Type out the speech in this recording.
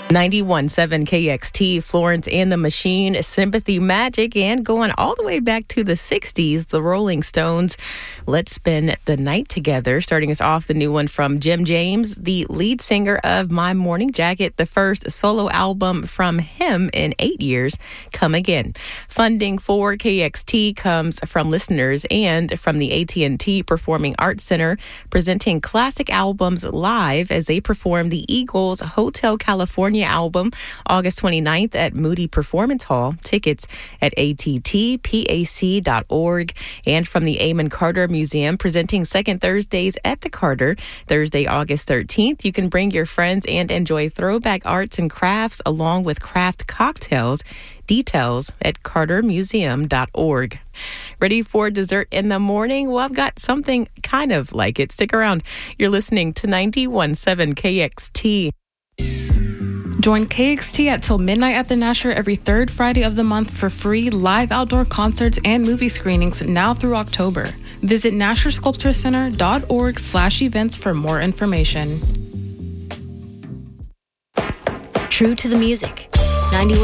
91.7 KXT, Florence and the Machine, Sympathy Magic, and going all the way back to the 60s, the Rolling Stones, Let's Spend the Night Together. Starting us off, the new one from Jim James, the lead singer of My Morning Jacket, the first solo album from him in 8 years, Come Again. Funding for KXT comes from listeners and from the AT&T Performing Arts Center, presenting classic albums live as they perform the Eagles' Hotel California album August 29th at Moody Performance Hall. Tickets at attpac.org. And from the Amon Carter Museum, presenting Second Thursdays at the Carter, Thursday, August 13th. You can bring your friends and enjoy throwback arts and crafts along with craft cocktails. Details at cartermuseum.org. Ready for dessert in the morning? Well, I've got something kind of like it. Stick around. You're listening to 91.7 KXT. Join KXT at till midnight at the Nasher every third Friday of the month for free live outdoor concerts and movie screenings now through October. Visit NasherSculptureCenter.org/events for more information. True to the music. 91